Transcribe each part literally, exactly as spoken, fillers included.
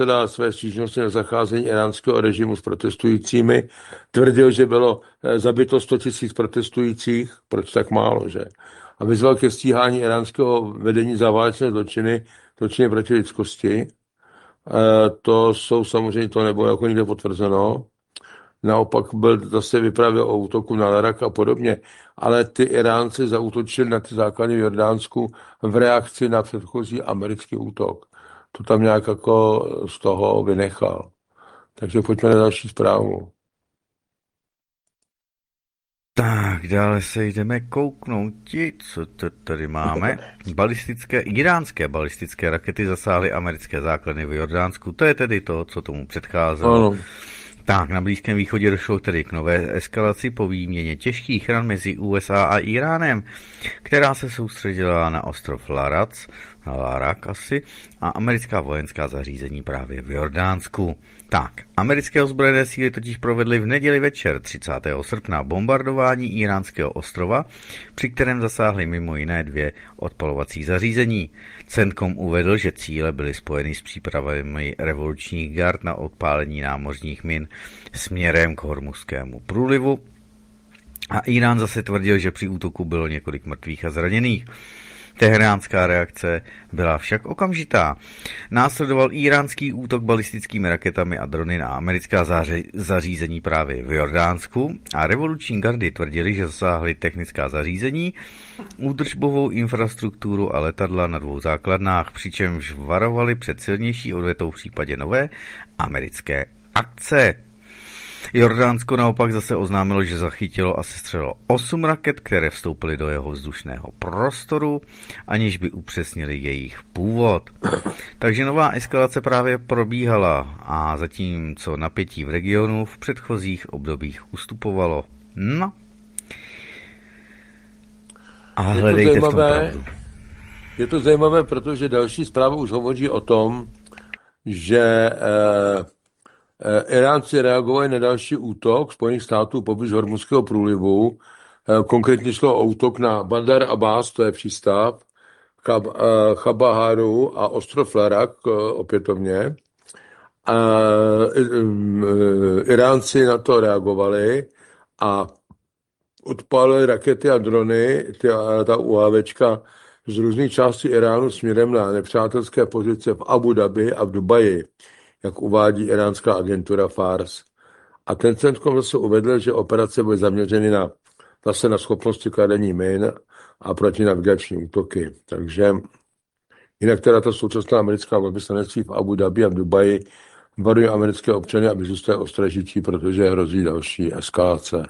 dá své stížnosti na zacházení iránského režimu s protestujícími. Tvrdil, že bylo zabito sto tisíc protestujících, proč tak málo, že? A vyzval ke stíhání iránského vedení za válečné zločiny, zločiny proti lidskosti. To jsou samozřejmě, to nebylo jako nikde potvrzeno. Naopak byl zase vyprávěl o útoku na Larak a podobně. Ale ty Iránci zaútočili na ty základy v Jordánsku v reakci na předchozí americký útok. To tam nějak jako z toho vynechal. Takže pojďme na další zprávu. Tak, dále se jdeme kouknout, co to tady máme. Balistické, iránské balistické rakety zasáhly americké základny v Jordánsku. To je tedy to, co tomu předcházelo. Ano. Tak, na Blízkém východě došlo tedy k nové eskalaci po výměně těžkých ran mezi U S A a Iránem, která se soustředila na ostrov Larac, na Larak asi, a americká vojenská zařízení právě v Jordánsku. Tak, americké ozbrojené síly totiž provedly v neděli večer třicátého srpna bombardování iránského ostrova, při kterém zasáhly mimo jiné dvě odpalovací zařízení. CENTCOM uvedl, že cíle byly spojeny s přípravami revolučních gard na odpálení námořních min směrem k Hormuzskému průlivu. A Irán zase tvrdil, že při útoku bylo několik mrtvých a zraněných. Teheránská reakce byla však okamžitá. Následoval iránský útok balistickými raketami a drony na americká zařízení právě v Jordánsku a revoluční gardy tvrdili, že zasáhly technická zařízení, údržbovou infrastrukturu a letadla na dvou základnách, přičemž varovali před silnější odvetou v případě nové americké akce. Jordánsko naopak zase oznámilo, že zachytilo a sestřelilo osm raket, které vstoupily do jeho vzdušného prostoru, aniž by upřesnili jejich původ. Takže nová eskalace právě probíhala a zatímco napětí v regionu v předchozích obdobích ustupovalo. No. A hledejte v tom pravdu. Je to zajímavé, protože další zpráva už hovoří o tom, že eh, Iránci reagovali na další útok Spojených států poblíž Hormuzského průlivu. Konkrétně šlo o útok na Bandar Abbas, to je přístav, Chabaharu a ostrov Larak opětovně. A Iránci na to reagovali a odpálili rakety a drony, ta UAVčka z různých částí Iránu směrem na nepřátelské pozice v Abu Dhabi a v Dubaji, jak uvádí iránská agentura Fars. A ten CENTCOM zase uvedl, že operace byly zaměřeny na, zase na schopnosti kladení min a protinavigační útoky. Takže jinak teda ta současná americká velvyslanectví v Abu Dhabi a v Dubaji varuje americké občany, aby zůstali ostražití, protože hrozí další eskalace.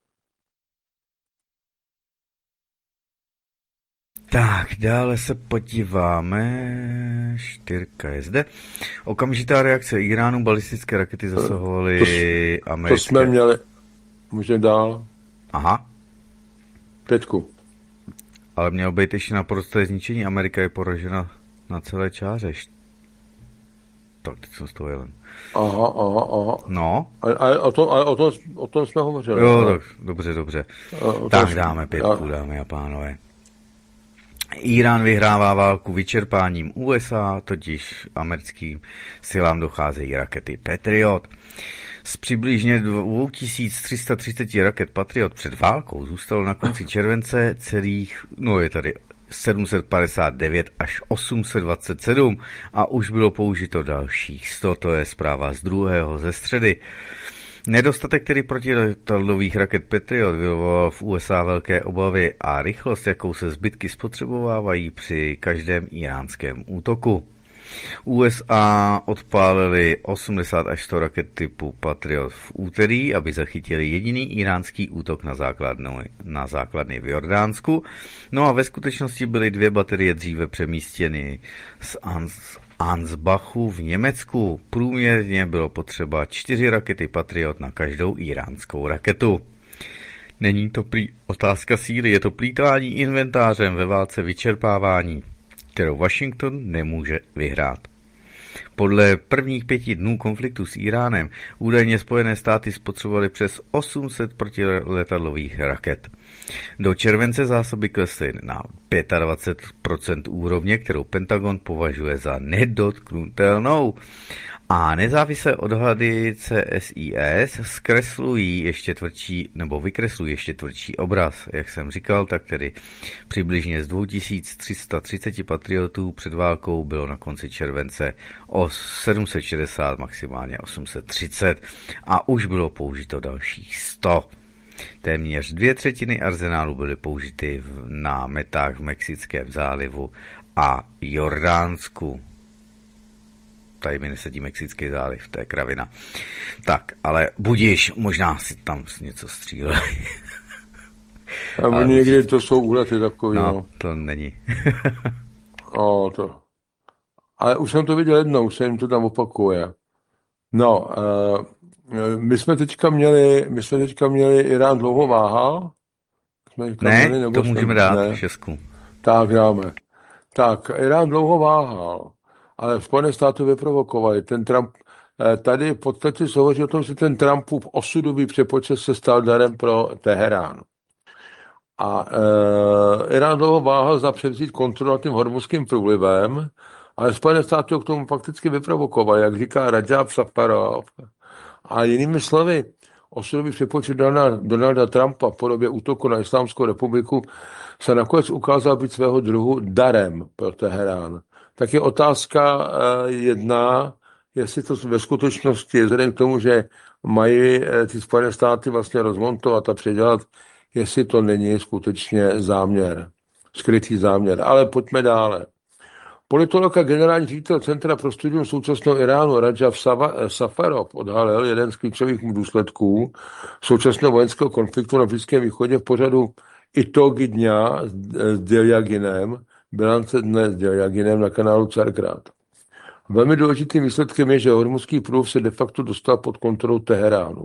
Tak, dále se podíváme, čtyřka je zde. Okamžitá reakce Iránu, balistické rakety zasahovaly to, americké. To jsme měli, můžeme dál. Aha. Pětku. Ale mělo být ještě naprosté zničení, Amerika je poražena na celé čáře. Tak, teď jsem z toho jelen. Aha, aha, aha. No. Ale, ale, o, tom, ale o, tom, o tom jsme hovořili. Jo, tak, dobře, dobře. O, tak dáme pětku, já... dámy a pánové. Irán vyhrává válku vyčerpáním U S A, totiž americkým silám docházejí rakety Patriot. Z přibližně dva tisíce tři sta třicet raket Patriot před válkou zůstalo na konci července celých, no je tady sedm set padesát devět až osm set dvacet sedm a už bylo použito dalších sto, to je zpráva z druhého ze středy. Nedostatek tedy protiletadlových raket Patriot vyvolal v U S A velké obavy a rychlost, jakou se zbytky spotřebovávají při každém iránském útoku. U S A odpálili osmdesát až sto raket typu Patriot v úterý, aby zachytili jediný iránský útok na základny, na základny v Jordánsku. No a ve skutečnosti byly dvě baterie dříve přemístěny z Ans Ansbachu v Německu. Průměrně bylo potřeba čtyři rakety Patriot na každou iránskou raketu. Není to prý otázka síly, je to plýtvání inventářem ve válce vyčerpávání, kterou Washington nemůže vyhrát. Podle prvních pěti dnů konfliktu s Iránem údajně Spojené státy spotřebovaly přes osm set protiletadlových raket. Do července zásoby klesly na dvacet pět procent úrovně, kterou Pentagon považuje za nedotknutelnou. A nezávislé odhady C S I S zkreslují ještě tvrdší, nebo vykreslují ještě tvrdší obraz. Jak jsem říkal, tak tedy přibližně z dva tisíce tři sta třicet patriotů před válkou bylo na konci července o sedm set šedesát, maximálně osm set třicet a už bylo použito dalších sto. Téměř dvě třetiny arzenálu byly použity na metách v Mexickém zálivu a Jordánsku. Tady mi nesedí Mexický záliv, to je kravina. Tak, ale budíš, možná si tam něco stříleli. A někdy to jsou úlety takový, no. no. To není. No, to. Ale už jsem to viděl jednou, už se jim to tam opakuje. No, uh, my jsme teďka měli, my jsme teďka měli, Irán dlouho váhal? Ne, měli, nebo to jsme, můžeme dát ne? šestku. Tak, dáme. Tak, Irán dlouho váhal, ale Spojené státy vyprovokovali. Ten Trump, tady v podstatě se hovoří o tom, že ten Trumpův osudový přepočet se stal darem pro Teherán. A e, Irán dlouho váhal za převzít kontrolu nad tím hormuzským průlivem, ale Spojené státy ho k tomu fakticky vyprovokovali, jak říká Rajab Safarov. A jinými slovy, osudový přepočet Donalda, Donalda Trumpa v podobě útoku na Islámskou republiku se nakonec ukázal být svého druhu darem pro Teherán. Tak je otázka e, jedna, jestli to ve skutečnosti, vzhledem k tomu, že mají e, ty Spojené státy vlastně rozmontovat a předělat, jestli to není skutečně záměr, skrytý záměr. Ale pojďme dále. Politolog a generální ředitel Centra pro studium současného Iránu Rajab Safarov odhalil jeden z klíčových důsledků současného vojenského konfliktu na Blízkém východě v pořadu Itogy dňa s Diljaginem, bilance dne s Diljaginem na kanálu Cargrad. Velmi důležitým výsledkem je, že hormuzský průliv se de facto dostal pod kontrolu Teheránu.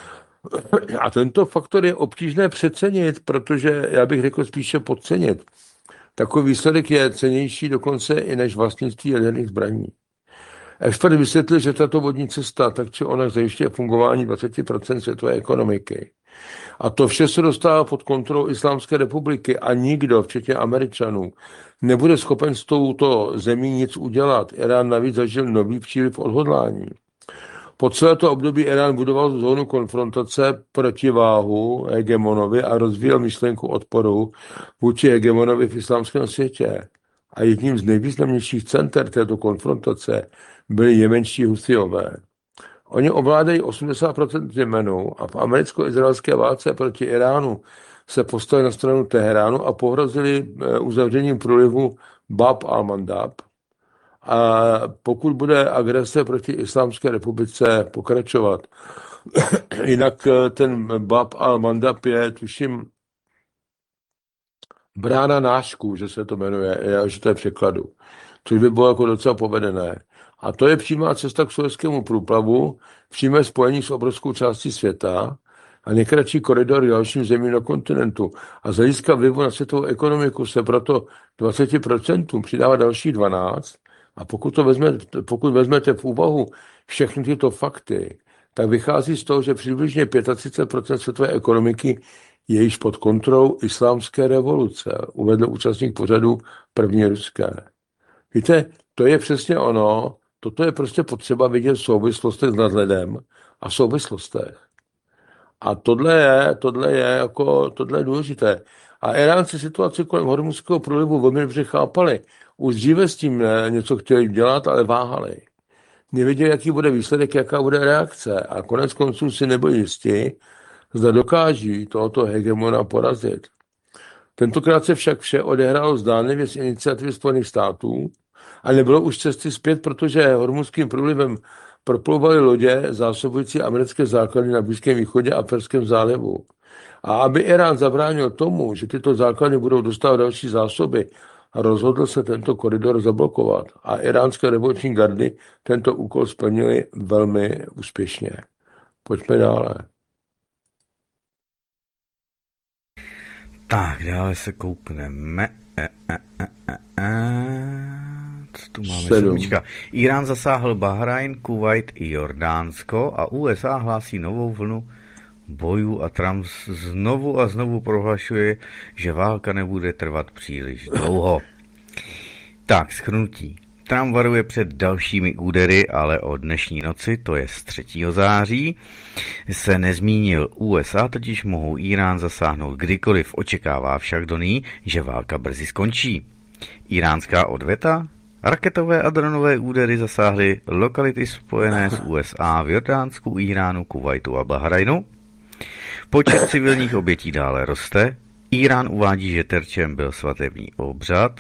A tento faktor je obtížné přecenit, protože já bych řekl spíše podcenit. Takový výsledek je cenější dokonce i než vlastnictví jaderných zbraní. Expert vysvětlil, že tato vodní cesta tak či onak zajišťuje fungování dvacet procent světové ekonomiky. A to vše se dostává pod kontrolu Islámské republiky a nikdo, včetně Američanů, nebude schopen s touto zemí nic udělat. Irán navíc zažil nový příliv odhodlání. Po celé to období Irán budoval zónu konfrontace protiváhu hegemonovi a rozvíjel myšlenku odporu vůči hegemonovi v islámském světě. A jedním z nejvýznamnějších center této konfrontace byli jemenští Husijové. Oni ovládají osmdesát procent Jemenu a v americko-izraelské válce proti Iránu se postavili na stranu Teheránu a pohrozili uzavřením průlivu Bab al-Mandab. A pokud bude agrese proti Islámské republice pokračovat, jinak ten Bab al-Mandab je, tuším, brána nášků, že se to jmenuje, že to je překladu, což by bylo jako docela povedené. A to je přímá cesta k Suezskému průplavu, přímé spojení s obrovskou částí světa a nejkratší koridor k dalším zemím na kontinentu. A z hlediska vlivu na světovou ekonomiku se proto dvacet procent přidává další dvanáct. A pokud, to vezme, pokud vezmete v úvahu všechny tyto fakty, tak vychází z toho, že přibližně třicet pět procent světové ekonomiky je již pod kontrolou islámské revoluce, uvedl účastník pořadu První ruské. Víte, to je přesně ono, toto je prostě potřeba vidět v souvislostech s nadhledem a v souvislostech. A tohle je, tohle je, jako, tohle je důležité. A Iránci situaci kolem hormuzského průlivu velmi dobře chápali. Už dříve s tím něco chtěli dělat, ale váhali. Nevěděli, jaký bude výsledek, jaká bude reakce. A konec konců si nebyli jistí, zda dokáží tohoto hegemona porazit. Tentokrát se však vše odehrálo zdánlivě z iniciativy Spojených států a nebylo už cesty zpět, protože hormuzským průlivem proplouvaly lodě zásobující americké základy na Blízkém východě a Perském zálivu. A aby Irán zabránil tomu, že tyto základy budou dostávat další zásoby, rozhodl se tento koridor zablokovat. A iránské revoluční gardy tento úkol splnili velmi úspěšně. Pojďme dále. Tak, dále se koukneme. E, e, e, e, e. Co tu máme? Sedmička. Irán zasáhl Bahrajn, Kuvajt i Jordánsko a U S A hlásí novou vlnu bojů a Trump znovu a znovu prohlašuje, že válka nebude trvat příliš dlouho. Tak, shrnutí. Trump varuje před dalšími údery, ale o dnešní noci, to je z třetího září, se nezmínil. U S A totiž mohou Irán zasáhnout kdykoliv, očekává však Donny, že válka brzy skončí. Iránská odveta? Raketové a dronové údery zasáhly lokality spojené s U S A v Jordánsku, Iránu, Kuvajtu a Bahrajnu. Počet civilních obětí dále roste. Irán uvádí, že terčem byl svatební obřad.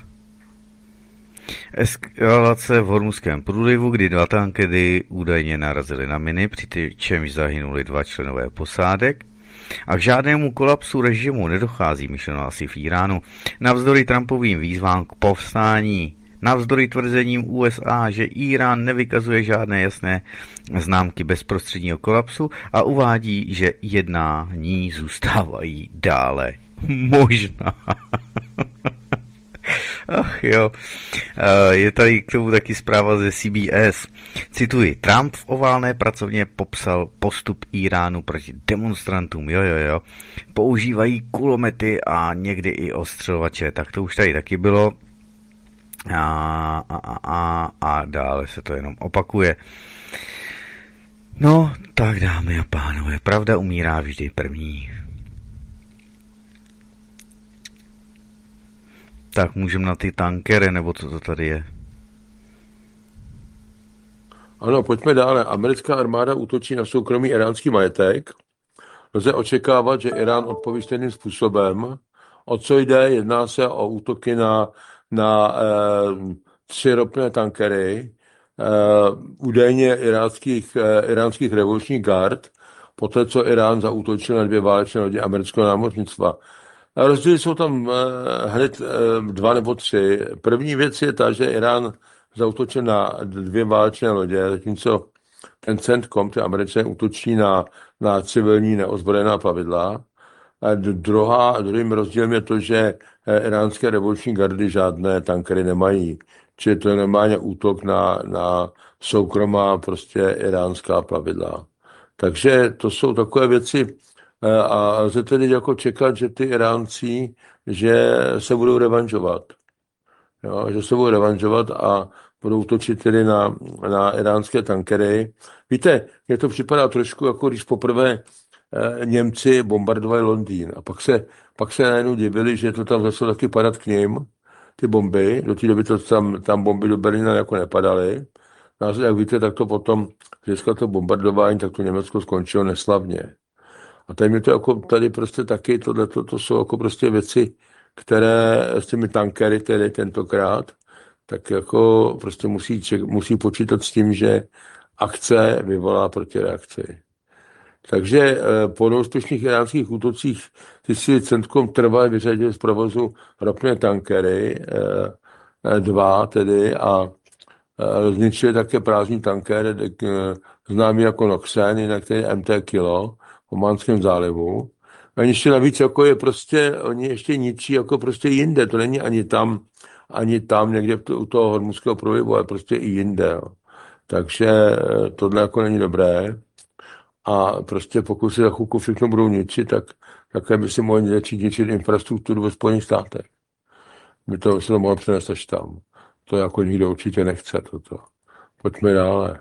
Eskalace v Hormuzském průlivu, kdy dva tankery údajně narazily na miny, přičemž zahynuli dva členové posádek. A k žádnému kolapsu režimu nedochází, myšleno asi v Iránu. Navzdory Trumpovým výzvám k povstání, navzdory tvrzením U S A, že Irán nevykazuje žádné jasné známky bezprostředního kolapsu a uvádí, že jednání zůstávají dále možná. Ach jo, je tady k tomu taky zpráva ze C B S. Cituji, Trump v oválné pracovně popsal postup Iránu proti demonstrantům. Jo, jo, jo. Používají kulomety a někdy i ostřelovače. Tak to už tady taky bylo. A, a, a, a dále se to jenom opakuje. No, tak dámy a pánové, pravda umírá vždy první. Tak můžeme na ty tankery, nebo co to tady je? Ano, pojďme dále. Americká armáda útočí na soukromý iránský majetek. Lze očekávat, že Irán odpoví stejným způsobem. O co jde? Jedná se o útoky na, na eh, tři ropné tankery, eh, údajně iránských, eh, iránských revolučních gard, poté co Irán zaútočil na dvě válečné lodi amerického námořnictva. Rozdíly jsou tam eh, hned eh, dva nebo tři. První věc je ta, že Irán zaútočil na dvě válečné lodě, zatímco ten CENTCOM, ty Američané, útočí na, na civilní neozbrojená plavidla. A druhá, druhým rozdílem je to, že eh, iránské revoluční gardy žádné tankery nemají. Čili to je normálně útok na, na soukromá prostě iránská plavidla. Takže to jsou takové věci. A lze tedy jako čekat, že ty Iránci, že se budou revanžovat. Jo, že se budou revanžovat a budou útočit tedy na, na iránské tankery. Víte, mně to připadá trošku, jako když poprvé eh, Němci bombardovali Londýn a pak se, pak se najednou divili, že to tam začalo taky padat k ním, ty bomby. Do té doby to tam, tam bomby do Berlína jako nepadaly. A jak víte, tak to potom, získalo to bombardování, tak to Německo skončilo neslavně. A tady, to jako, tady prostě taky, tohle, to, to jsou jako prostě věci, které s těmi tankery, tedy tentokrát, tak jako prostě musí, musí počítat s tím, že akce vyvolá protireakci. Takže po neúspěšných iránských útocích ty si CENTCOM trvale vyřadil z provozu ropné tankery, dva tedy, a zničili také prázdný tanker, známý jako Noxen, jinak tedy M T Kilo, v Ománském zálivu. A ještě navíc, jako je prostě, oni ještě ničí jako prostě jinde, to není ani tam, ani tam někde u toho Hormuzského průlivu, ale prostě i jinde. Jo. Takže tohle jako není dobré. A prostě pokud si za chvilku všechno budou ničit, tak také by si mohli začít ničit infrastrukturu ve Spojených státech. By to se to mohlo přenést až tam. To jako nikdo určitě nechce toto. Pojďme dále.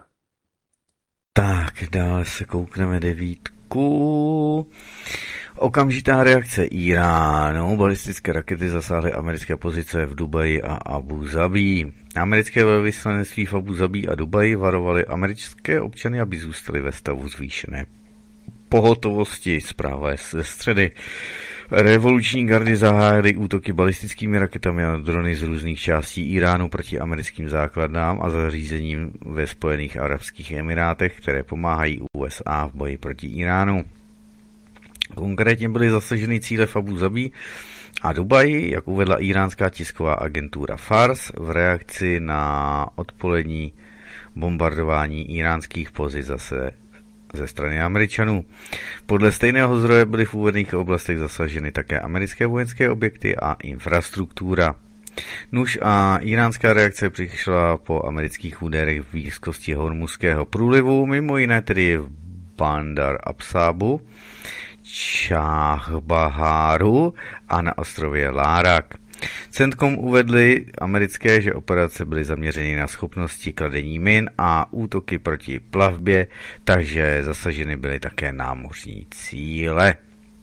Tak, dále se koukneme devítku. Okamžitá reakce Iránu. Balistické rakety zasáhly americké pozice v Dubaji a Abu Zabí. Americké velvyslanectví v Abu Zabí a Dubaji varovali americké občany, aby zůstali ve stavu zvýšené pohotovosti. Zpráva je ze středy. Revoluční gardy zahájily útoky balistickými raketami a drony z různých částí Iránu proti americkým základnám a zařízením ve Spojených arabských emirátech, které pomáhají U S A v boji proti Iránu. Konkrétně byly zasaženy cíle v Abu Zabí a Dubaji, jak uvedla iránská tisková agentura Fars v reakci na odpolední bombardování iránských pozic zase ze strany Američanů. Podle stejného zdroje byly v uvedených oblastech zasaženy také americké vojenské objekty a infrastruktura. Nuž a iránská reakce přišla po amerických úderech v blízkosti Hormuzského průlivu, mimo jiné tedy v Bandar Absabu, Čáhbaháru a na ostrově Lárak. Centcom uvedli americké, že operace byly zaměřeny na schopnosti kladení min a útoky proti plavbě, takže zasaženy byly také námořní cíle.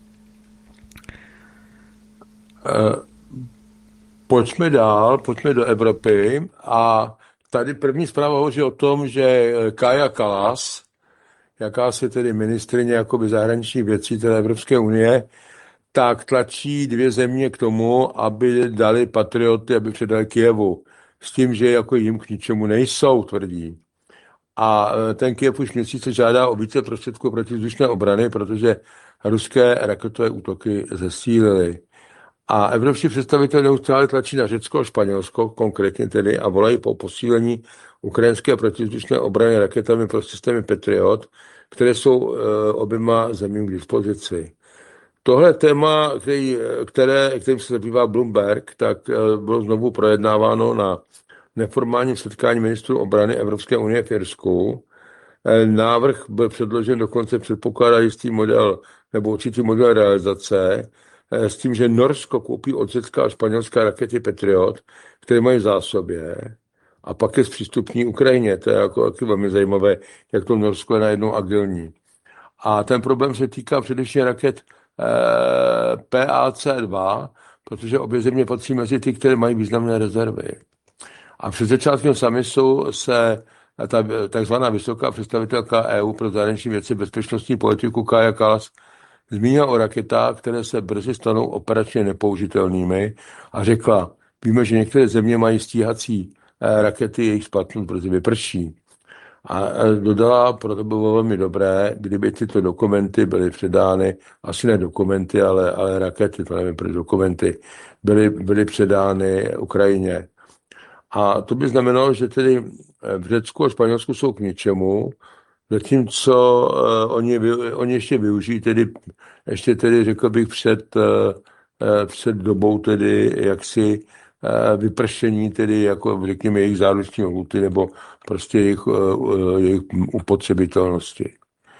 Pojďme dál, pojďme do Evropy a tady první zpráva hovoří o tom, že Kaja Kallas, jakási tedy ministryně jakoby zahraničních věcí té Evropské unie, tak tlačí dvě země k tomu, aby dali patrioty, aby předali Kyjevu. S tím, že jako jim k ničemu nejsou, tvrdí. A ten Kyjev už měsíce žádá o více prostředků protivzdušné obrany, protože ruské raketové útoky zesílily. A evropští představitelé neustále tlačí na Řecko a Španělsko, konkrétně tedy, a volají po posílení ukrajinské protivzdušné obrany raketami pro systémy Patriot, které jsou e, oběma zemím k dispozici. Tohle téma, který, které, kterým se zabývá Bloomberg, tak e, bylo znovu projednáváno na neformálním setkání ministrů obrany Evropské unie v Irsku. E, návrh byl předložen, dokonce předpokládá jistý model nebo určitý model realizace, s tím, že Norsko koupí od Řecka a Španělska rakety Patriot, které mají v zásobě, a pak je zpřístupní Ukrajině. To je jako taky velmi zajímavé, jak to Norsko je najednou agilní. A ten problém se týká především raket eh, P A C dva, protože obě země patří mezi ty, které mají významné rezervy. A před začátkem summitu se ta takzvaná vysoká představitelka E U pro zahraniční věci bezpečnostní politiku Kaja Kallas zmínila o raketách, které se brzy stanou operačně nepoužitelnými a řekla, víme, že některé země mají stíhací rakety, jejich splatnost brzy vyprší. A dodala, proto bylo velmi dobré, kdyby tyto dokumenty byly předány, asi ne dokumenty, ale, ale rakety, to nevím, proč dokumenty, byly, byly předány Ukrajině. A to by znamenalo, že tedy v Řecku a Španělsku jsou k ničemu, zatímco uh, oni, oni ještě využijí, tedy, ještě tedy řekl bych před, uh, před dobou tedy jaksi uh, vypršení, tedy jako řekněme jejich záruční lhůty nebo prostě jejich, uh, jejich upotřebitelnosti.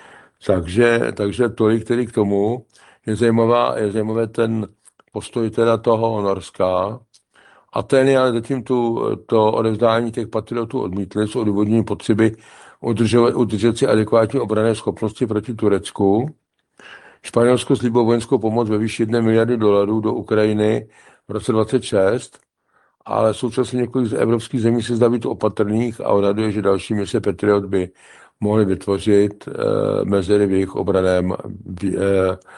Takže, takže tolik tedy k tomu. Je, zajímavá, je zajímavé ten postoj teda toho Norska. A ten je ale zatím tu, to odevzdání těch patriotů odmítli s odůvodněním potřeby udržet, udržet si adekvátní obranné schopnosti proti Turecku. Španělsko slíbilo vojenskou pomoc ve výši jedné miliardy dolarů do Ukrajiny v roce dvacet šest, ale současně několik z evropských zemí se zdá být opatrných a odhaduje, že další mise Patriot by mohly vytvořit uh, mezery v jejich obranném vy, uh,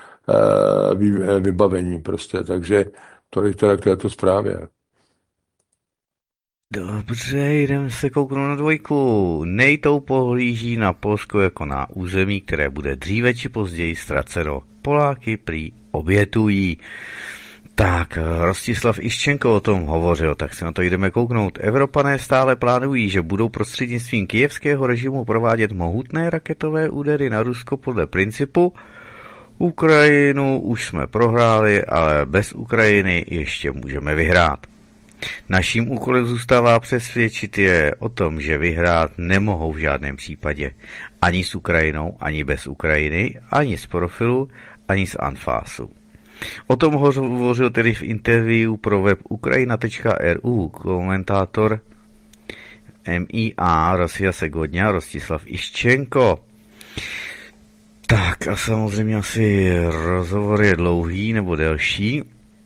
uh, vy, uh, vybavení. Prostě. Takže tolik teda k této zprávě. Dobře, jdeme se kouknout na dvojku. NATO pohlíží na Polsko jako na území, které bude dříve či později ztraceno. Poláky prý obětují. Tak, Rostislav Iščenko o tom hovořil, tak se na to jdeme kouknout. Evropané stále plánují, že budou prostřednictvím kyjevského režimu provádět mohutné raketové údery na Rusko podle principu Ukrajinu už jsme prohráli, ale bez Ukrajiny ještě můžeme vyhrát. Naším úkolem zůstává přesvědčit je o tom, že vyhrát nemohou v žádném případě. Ani s Ukrajinou, ani bez Ukrajiny, ani z profilu, ani z Anfásu. O tom hovořil tedy v interview pro web ukrajina tečka r u komentátor M I A Rosia Segodňa Rostislav Iščenko. Tak a samozřejmě asi rozhovor je dlouhý nebo delší.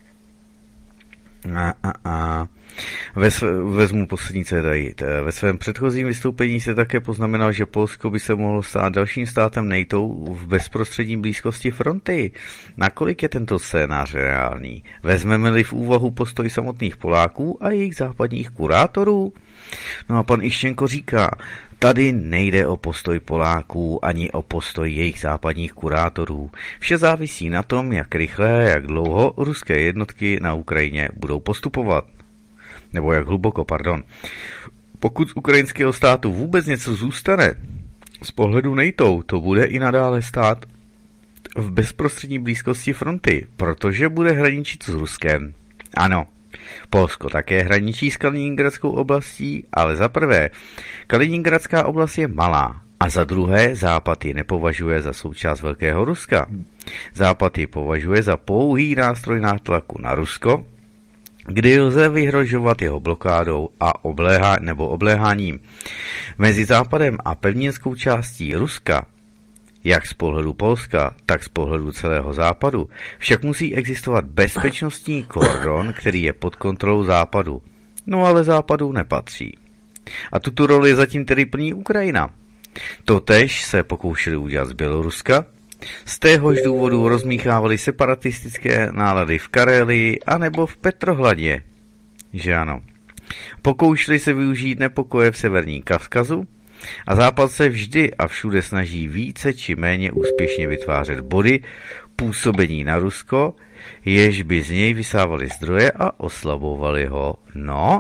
A, a, a. Ve, vezmu poslední C D I. Ve svém předchozím vystoupení se také poznamenal, že Polsko by se mohlo stát dalším státem NATO v bezprostřední blízkosti fronty. Nakolik je tento scénář reálný? Vezmeme-li v úvahu postoj samotných Poláků a jejich západních kurátorů? No a pan Iščenko říká, tady nejde o postoj Poláků ani o postoj jejich západních kurátorů. Vše závisí na tom, jak rychle a jak dlouho ruské jednotky na Ukrajině budou postupovat. Nebo jak hluboko, pardon. Pokud z ukrajinského státu vůbec něco zůstane, z pohledu NATO to bude i nadále stát v bezprostřední blízkosti fronty, protože bude hraničit s Ruskem. Ano, Polsko také hraničí s Kaliningradskou oblastí, ale za prvé, Kaliningradská oblast je malá a za druhé Západ ji nepovažuje za součást Velkého Ruska. Západ ji považuje za pouhý nástroj nátlaku na Rusko, kdy lze vyhrožovat jeho blokádou a obléhá, nebo obléháním. Mezi Západem a pevninskou částí Ruska, jak z pohledu Polska, tak z pohledu celého Západu, však musí existovat bezpečnostní kordon, který je pod kontrolou Západu. No ale Západu nepatří. A tuto roli zatím tedy plní Ukrajina. Totež se pokoušeli udělat z Běloruska. Z téhož důvodu rozmíchávali separatistické nálady v Karelii anebo v Petrohladě. Že ano. Pokoušeli se využít nepokoje v severním Kavkazu a Západ se vždy a všude snaží více či méně úspěšně vytvářet body působení na Rusko, jež by z něj vysávali zdroje a oslabovali ho. No,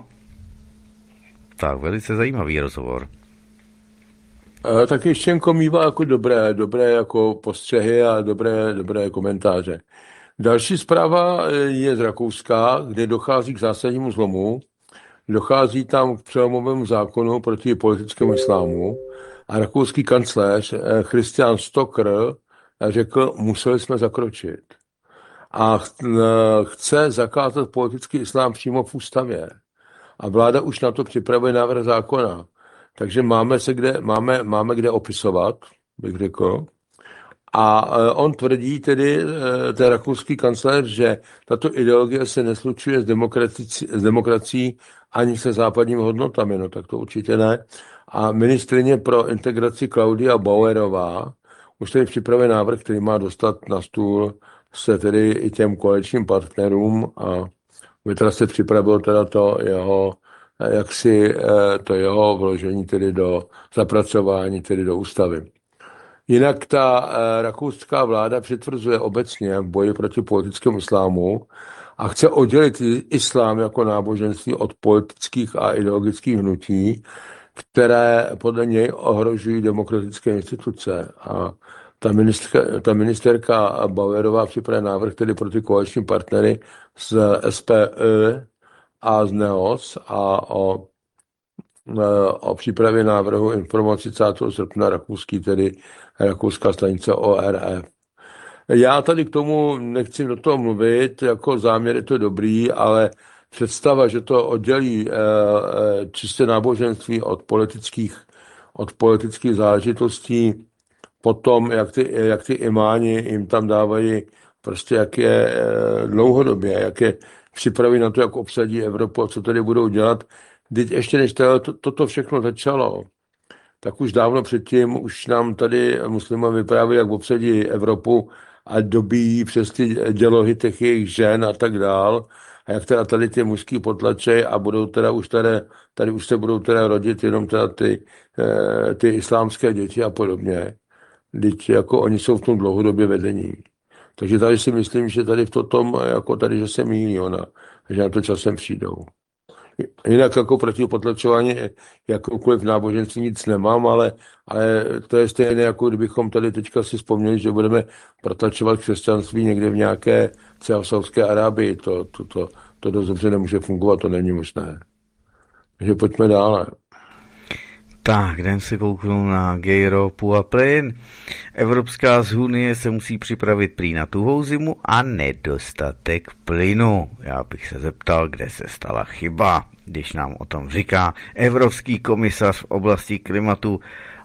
tak velice zajímavý rozhovor. E, tak Juščenko mívá jako dobré, dobré jako postřehy a dobré, dobré komentáře. Další zpráva je z Rakouska, kde dochází k zásadnímu zlomu. Dochází tam k přelomovému zákonu proti politickému islámu a rakouský kancléř Christian Stocker řekl, museli jsme zakročit. A chce zakázat politický islám přímo v ústavě. A vláda už na to připravuje návrh zákona. Takže máme se kde, máme, máme kde opisovat, bych řekl. A on tvrdí tedy, ten rakouský kancléř, že tato ideologie se neslučuje s demokracií, s demokracií ani se západními hodnotami, no tak to určitě ne. A ministryně pro integraci Klaudia Bauerová už tady připravuje návrh, který má dostat na stůl se tedy i těm koaličním partnerům a Vitra se připravil teda to jeho, jaksi to jeho vložení tedy do zapracování tedy do ústavy. Jinak ta rakouská vláda přitvrzuje obecně v boji proti politickému islámu a chce oddělit islám jako náboženství od politických a ideologických hnutí, které podle něj ohrožují demokratické instituce. A ta ministerka, ta ministerka Bauerová připravuje návrh tedy proti koaliční partnery z S P Ö a z NEOS a o, o přípravě návrhu informovat třicátého srpna rakouský, tedy rakouská stanice O R F. Já tady k tomu nechci do toho mluvit, jako záměr je to dobrý, ale představa, že to oddělí e, e, čistě náboženství od politických, od politických záležitostí, potom, jak ty, jak ty imáni jim tam dávají prostě, jak je e, dlouhodobě, jak je připraví na to, jak obsadí Evropu a co tady budou dělat. Teď ještě než to, to, toto všechno začalo, tak už dávno předtím už nám tady muslimové vyprávěli, jak obsadí Evropu a dobíjí přes ty dělohy těch jejich žen a tak dál. A jak teda tady ty mužský potlačej a budou teda už tady, tady už se budou teda rodit jenom teda ty, ty islámské děti a podobně. Teď jako oni jsou v tom dlouhodobě vedení. Takže tady si myslím, že tady v tom, jako tady, že se mýlí ona, že na to časem přijdou. Jinak jako proti potlačování jakoukoliv náboženství nic nemám, ale, ale to je stejné, jako kdybychom tady teďka si vzpomněli, že budeme protlačovat křesťanství někde v nějaké třeba v Saudské Arábii. To, to, to, to dost dobře nemůže fungovat, to není možné. Takže pojďme dále. Tak, jdem si kouknout na gay ropu a plyn. Evropská unie se musí připravit prý na tuhou zimu a nedostatek plynu. Já bych se zeptal, kde se stala chyba, když nám o tom říká evropský komisař v oblasti klimatu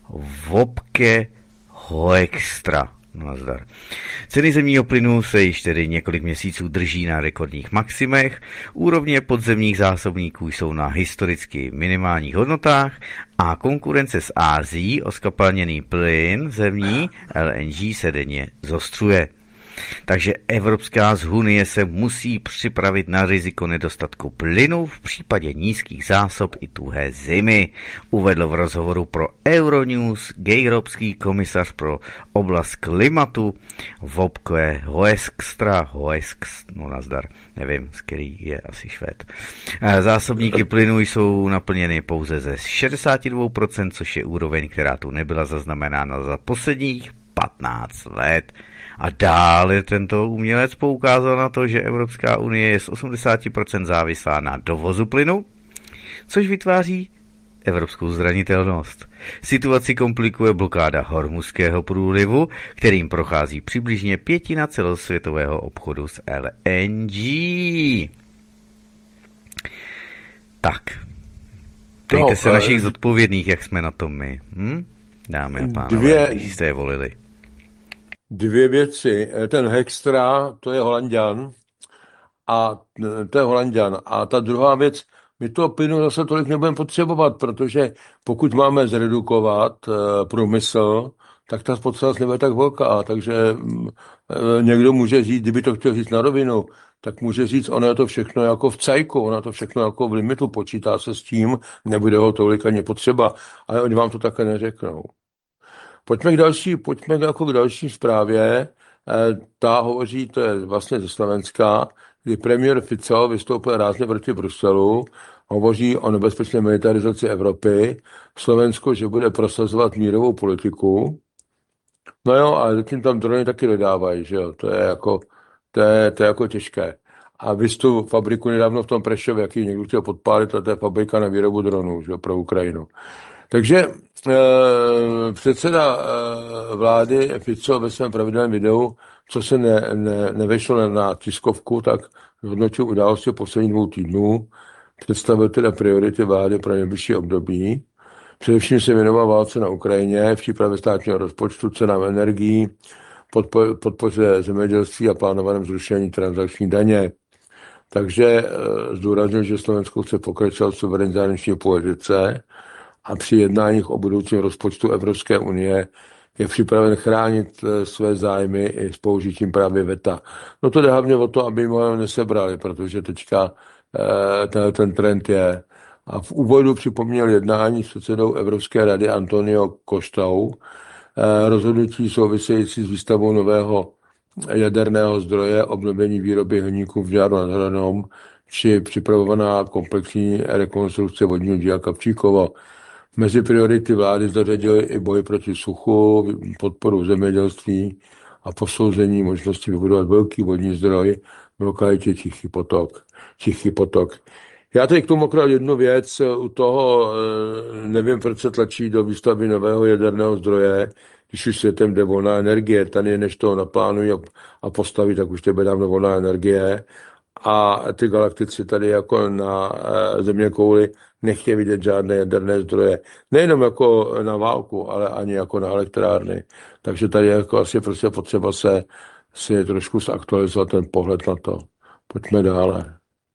Wopke Hoekstra. Nazdar. Ceny zemního plynu se již tedy několik měsíců drží na rekordních maximech, úrovně podzemních zásobníků jsou na historicky minimálních hodnotách a konkurence s Ázií o skapalněný plyn zemní L N G se denně zostřuje. Takže Evropská unie se musí připravit na riziko nedostatku plynu v případě nízkých zásob i tuhé zimy, uvedl v rozhovoru pro Euronews gayropský komisař pro oblast klimatu Wopke Hoekstra, Hoekstra, no nazdar, nevím, z který je asi Švéd. Zásobníky plynu jsou naplněny pouze ze šedesát dva procent, což je úroveň, která tu nebyla zaznamenána za posledních patnáct let. A dále tento umělec poukázal na to, že Evropská unie je z osmdesát procent závislá na dovozu plynu, což vytváří evropskou zranitelnost. Situaci komplikuje blokáda Hormuzského průlivu, kterým prochází přibližně pětina celosvětového obchodu s L N G. Tak, ptejte No, se našich eh, zodpovědných, jak jsme na tom my. Hm? Dámy a pánové, dvě, když jste je volili. dvě věci. Eh, Ten Hextra, to je Holanďan, a eh, to je Holanďan. A ta druhá věc, my toho plynu zase tolik nebudeme potřebovat, protože pokud máme zredukovat eh, průmysl, tak ta spotřeba nebude tak velká. Takže mm, eh, někdo může říct, kdyby to chtěl říct na rovinu, tak může říct, ono je to všechno jako v cajku, ono je to všechno jako v limitu, počítá se s tím, nebude ho tolik ani potřeba, ale oni vám to také neřeknou. Pojďme k další, pojďme jako k další zprávě. Eh, Ta hovoří, to je vlastně ze Slovenska, kdy premiér Fico vystoupil rázně proti Bruselu, hovoří o nebezpečné militarizaci Evropy, Slovensko, že bude prosazovat mírovou politiku. No jo, ale zatím tam drony taky dodávají, že jo, to je jako, to je, to je jako těžké. A vy jste tu fabriku nedávno v tom Prešově, jaký někdo chtěl podpálit, a to je fabrika na výrobu dronů, že jo, pro Ukrajinu. Takže eh, předseda eh, vlády Fico ve svém pravidelném videu, co se ne, ne, nevešlo na tiskovku, tak hodnotil události posledních dvou týdnů, představil teda priority vlády pro nejbližší období. Především se věnoval válce na Ukrajině, v přípravě státního rozpočtu, cenám energií, podpo- podpoře zemědělství a plánovaném zrušení transakční daně. Takže eh, zdůraznil, že Slovensko chce pokračovat v suverénní zahraniční politice a při jednáních o budoucím rozpočtu Evropské unie je připraven chránit eh, své zájmy i s použitím právě veta. No to jde hlavně o to, aby jim ho nesebrali, protože teďka eh, ten, ten trend je. A v úvodu připomněl jednání s předsedou Evropské rady Antonio Costou, eh, rozhodnutí související s výstavou nového jaderného zdroje, obnovení výroby hliníku v Žáru nad Hronom, či připravovaná komplexní rekonstrukce vodního díla Kapčíkovo. Mezi priority vlády zařadili i boj proti suchu, podporu zemědělství a posouzení možnosti vybudovat velký vodní zdroj v lokalitě Tichý potok. Tichý potok. Já teď k tomu akorát jednu věc. U toho eh, nevím, proč se tlačí do výstavby nového jaderného zdroje, když už světem jde volná energie. Tady než to naplánují a postaví, tak už to bude dávno volná energie. A ty galaktici tady jako na e, země kouli nechtějí vidět žádné jaderné zdroje. Nejenom jako na válku, ale ani jako na elektrárny. Takže tady jako asi prostě potřeba se si trošku zaktualizovat ten pohled na to. Pojďme dále.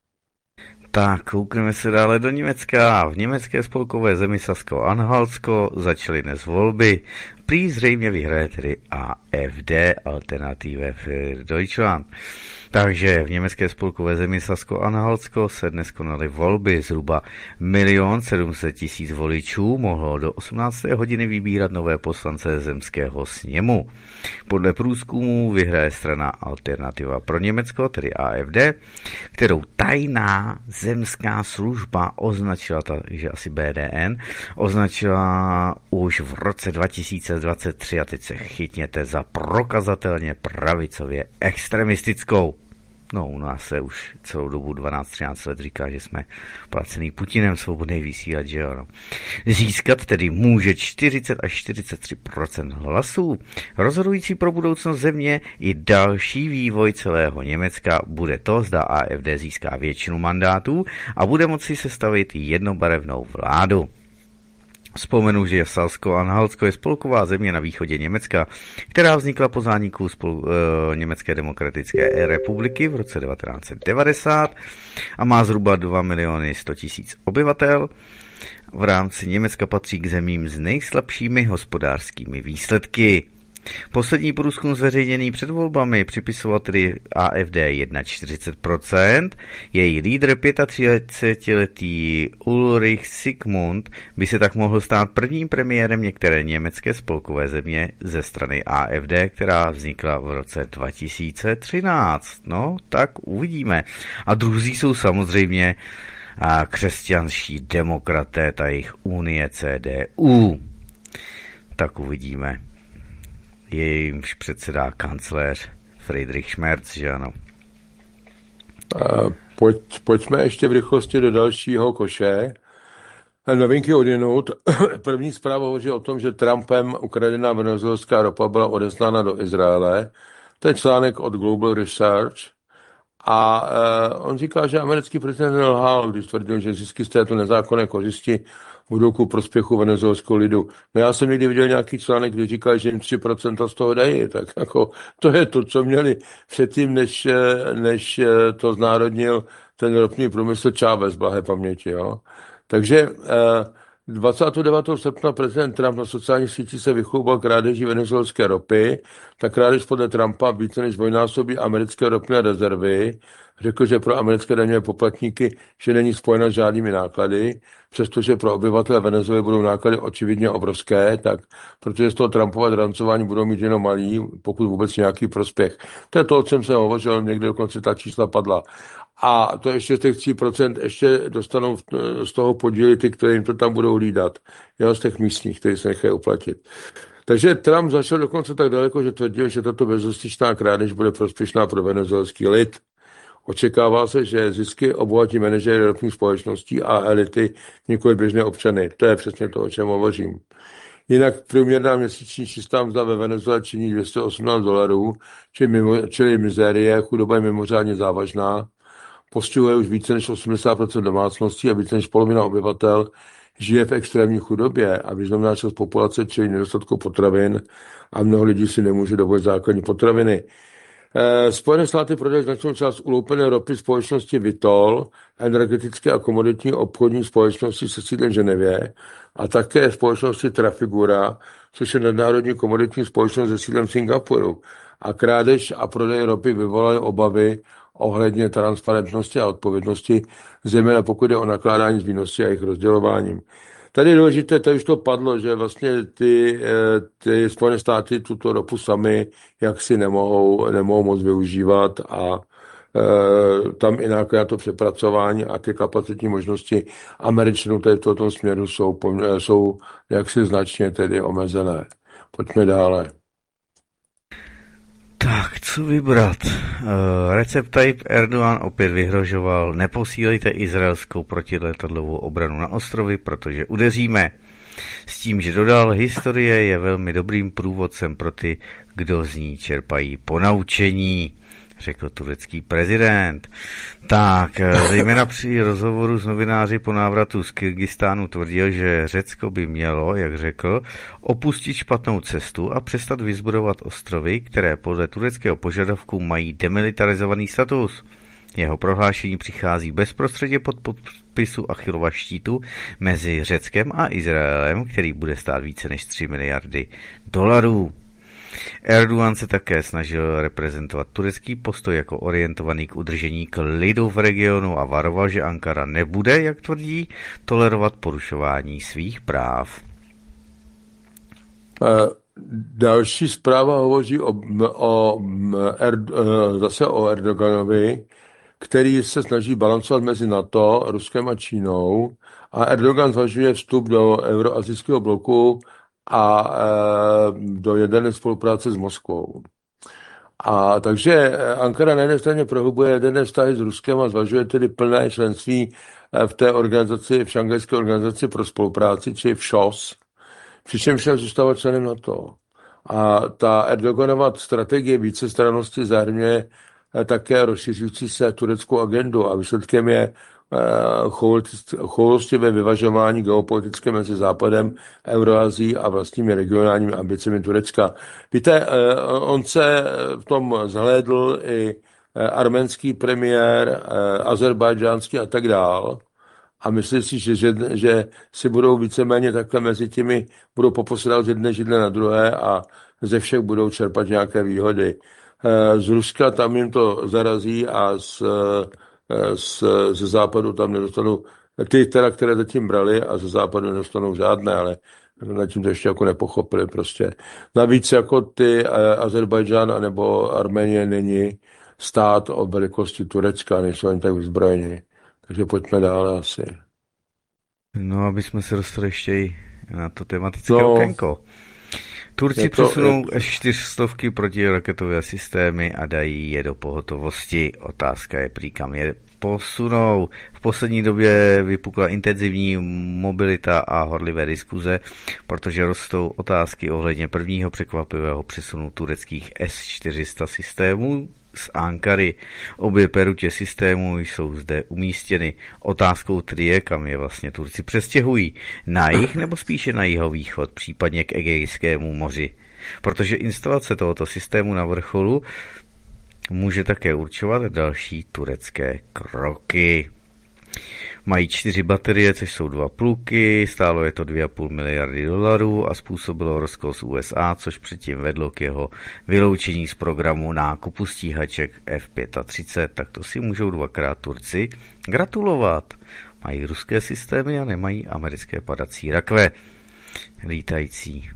Tak, koukneme se dále do Německa. V německé spolkové zemi Sasko-Anhaltsko začaly dnes volby. Prý zřejmě vyhraje tedy A F D, Alternative für Deutschland. Takže v německé spolkové zemi Sasko-Anhaltsko se dnes konaly volby. Zhruba milion sedm set tisíc voličů mohlo do osmnácté hodiny vybírat nové poslance zemského sněmu. Podle průzkumů vyhraje strana Alternativa pro Německo, tedy A F D, kterou tajná zemská služba označila, takže asi B D N, označila už v roce dva tisíce dvacet tři, a teď se chytněte, za prokazatelně pravicově extremistickou. No, u nás se už celou dobu dvanáct třináct let říká, že jsme placený Putinem, svobodný vysílač, že jo. No. Získat tedy může čtyřicet až čtyřicet tři procent hlasů. Rozhodující pro budoucnost země i další vývoj celého Německa bude to, zda A F D získá většinu mandátů a bude moci sestavit jednobarevnou vládu. Vzpomenu, že Sasko-Anhaltsko je spolková země na východě Německa, která vznikla po zániku spolu, e, Německé demokratické republiky v roce devatenáct set devadesát a má zhruba dva miliony sto tisíc obyvatel. V rámci Německa patří k zemím s nejslabšími hospodářskými výsledky. Poslední průzkum zveřejněný před volbami připisoval tedy A F D čtyřicet jedna procent. Její lídr třicetiletý Ulrich Sigmund by se tak mohl stát prvním premiérem některé německé spolkové země ze strany A F D, která vznikla v roce dva tisíce třináct. No, tak uvidíme. A druzí jsou samozřejmě a křesťanští demokraté, ta jejich unie C D U. Tak uvidíme. Jejímž předsedá kancléř Friedrich Merz, že ano. Pojď, pojďme ještě v rychlosti do dalšího koše. Novinky odjenut. První zpráva hovoří o tom, že Trumpem ukradená venezuelská ropa byla odeslána do Izraele. To je článek od Global Research. A uh, on říká, že americký prezident nelhal, když tvrdil, že zisky z této nezákonné kořisti budou ku prospěchu venezuelského lidu. No já jsem někdy viděl nějaký článek, kde říkal, že jim tři procenta z toho dají, tak jako to je to, co měli předtím, než, než to znárodnil ten ropný průmysl Chávez, blahé paměti. Jo. Takže uh, dvacátého devátého srpna prezident Trump na sociálních sítích se vychlubal krádeží venezuelské ropy. Ta krádež podle Trumpa více než dvojnásobí americké ropné rezervy. Řekl, že pro americké daňové poplatníky, že není spojena s žádnými náklady, přestože pro obyvatele Venezuely budou náklady očividně obrovské, tak protože z toho Trumpova drancování budou mít jenom malý, pokud vůbec nějaký prospěch. To je to, o čem jsem hovořil, někde dokonce ta čísla padla. A to ještě z těch tří procent ještě dostanou z toho podíly ty, které jim to tam budou hlídat. Jo, z těch místních, kteří se nechají uplatit. Takže Trump zašel dokonce tak daleko, že tvrdil, že tato bezostyčná krádež bude prospěšná pro venezuelský lid. Očekává se, že zisky obohatí manažery ropných společností a elity, nikoli běžné občany. To je přesně to, o čem hovořím. Jinak průměrná měsíční čistá mzda ve Venezuele činí dvě stě osmnáct dolarů, čili, mimo, čili mizérie, chudoba je mimořádně závažná. Postihuje už více než osmdesát procent domácností a více než polovina obyvatel žije v extrémní chudobě a významná část populace čelí nedostatku potravin a mnoho lidí si nemůže dovolit základní potraviny. Spojené státy prodají značnou část uloupené ropy společnosti Vitol, energetické a komoditní obchodní společnosti se sídlem v Ženevě a také společnosti Trafigura, což je nadnárodní komoditní společnost se sídlem v Singapuru. A krádež a prodej ropy vyvolaly obavy ohledně transparentnosti a odpovědnosti, zejména pokud je o nakládání s výnosy a jejich rozdělováním. Tady je důležité, tady už to padlo, že vlastně ty, ty Spojené státy tuto ropu sami jaksi nemohou, nemohou moc využívat a e, tam i nějaké to přepracování a ty kapacitní možnosti Američanů tady v tomto směru jsou, jsou jaksi značně tedy omezené. Pojďme dále. Tak, co vybrat? Uh, Recep Tayyip Erdogan opět vyhrožoval, neposílejte izraelskou protiletadlovou obranu na ostrovy, protože udeříme. S tím, že dodal, historie je velmi dobrým průvodcem pro ty, kdo z ní čerpají ponaučení, řekl turecký prezident. Tak, zejména při rozhovoru s novináři po návratu z Kyrgyzstánu tvrdil, že Řecko by mělo, jak řekl, opustit špatnou cestu a přestat vyzbrojovat ostrovy, které podle tureckého požadavku mají demilitarizovaný status. Jeho prohlášení přichází bezprostředně pod podpisu Achillova štítu mezi Řeckem a Izraelem, který bude stát více než tři miliardy dolarů. Erdogan se také snažil reprezentovat turecký postoj jako orientovaný k udržení klidu v regionu a varoval, že Ankara nebude, jak tvrdí, tolerovat porušování svých práv. Další zpráva hovoří o, o, Erd, zase o Erdoganovi, který se snaží balancovat mezi NATO, Ruskem a Čínou a Erdogan zvažuje vstup do euroazijského bloku a e, do jaderné spolupráce s Moskvou. A takže Ankara na jedné straně prohlubuje jaderné vztahy s Ruskem a zvažuje tedy plné členství v té organizaci, v šangajské organizaci pro spolupráci, či v ŠOS, přičemž však zůstává členem NATO. A ta Erdoganova strategie vícestrannosti zahrnuje také rozšiřující se tureckou agendu a výsledkem je choulostivé vyvažování geopolitické mezi Západem, Euroazí a vlastními regionálními ambicemi Turecka. Víte, on se v tom zhlédl i arménský premiér, azerbajdžánský a tak dál. A myslím si, že, že, že si budou víceméně takhle mezi těmi, budou poposedat z jedné židle na druhé a ze všech budou čerpat nějaké výhody. Z Ruska tam jim to zarazí a z, z, ze západu tam nedostanou, ty teda, které zatím brali a ze západu nedostanou žádné, ale na tím to ještě jako nepochopili prostě. Navíc jako ty Azerbajdžán nebo Arménie není stát o velikosti Turecka, nejsou ani tak vyzbrojeni. Takže pojďme dále asi. No, aby jsme se dostali ještě i na to tematické no, okénko. Turci to, přesunou až čtyřstovky protiraketové systémy a dají je do pohotovosti. Otázka je prý, kam je posunou. V poslední době vypukla intenzivní mobilita a horlivé diskuze, protože rostou otázky ohledně prvního překvapivého přesunu tureckých S čtyři sta systémů z Ankary. Obě perutě systémů jsou zde umístěny. Otázkou tedy je, kam je vlastně Turci přestěhují. Na jih nebo spíše na jihovýchod, případně k Egejskému moři. Protože instalace tohoto systému na vrcholu může také určovat další turecké kroky. Mají čtyři baterie, což jsou dva pluky, stálo je to dvě a půl miliardy dolarů a způsobilo rozkol z U S A, což předtím vedlo k jeho vyloučení z programu nákupu stíhaček F třicet pět. Tak to si můžou dvakrát Turci gratulovat. Mají ruské systémy a nemají americké padací rakve lítající.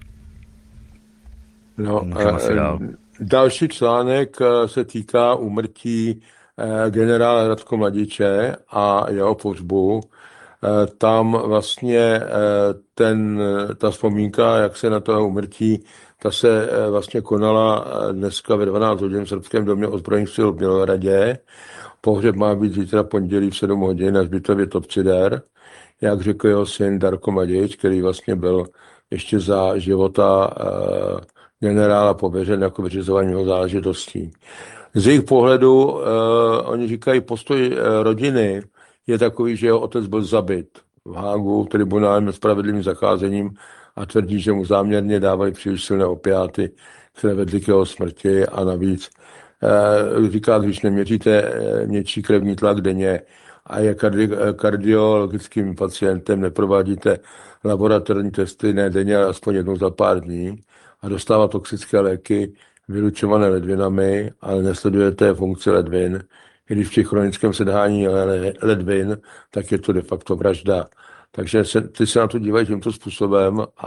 No, Můžeme asi dál. Další článek se týká úmrtí generála Radko Mladiče a jeho pohřbu. Tam vlastně ten, ta vzpomínka, jak se na toho úmrtí, ta se vlastně konala dneska ve dvanáct hodin v Srbském domě ozbrojených sil v Bělohradě. Pohřeb má být zítra pondělí v sedm hodin na hřbitově Topčider, jak řekl jeho syn Darko Mladič, který vlastně byl ještě za života generála pověřen jako vyřizování jeho záležitostí. Z jejich pohledu, uh, oni říkají, postoj uh, rodiny je takový, že jeho otec byl zabit v Hágu tribunálním spravedlivým zacházením a tvrdí, že mu záměrně dávají příliš silné opiáty, které vedly k jeho smrti a navíc uh, říká, když neměříte uh, něčí krevní tlak denně a je kardi- kardiologickým pacientem, neprovádíte laboratorní testy ne denně, ale aspoň jednou za pár dní a dostává toxické léky vylučované ledvinami, ale nesledujete funkci ledvin. I když při chronickém sedhání ledvin, tak je to de facto vražda. Takže se, ty se na to dívají tímto způsobem